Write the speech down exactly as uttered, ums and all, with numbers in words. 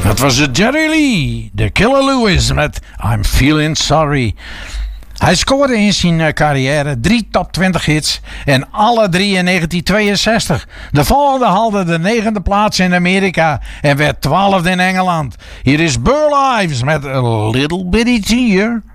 Dat was het Jerry Lee, de Killer Lewis met I'm Feeling Sorry. Hij scoorde in zijn carrière drie top twintig hits en alle drie in negentien tweeënzestig. De volgende haalde de negende plaats in Amerika en werd twaalfde in Engeland. Hier is Burl Ives met A Little Bitty Tear.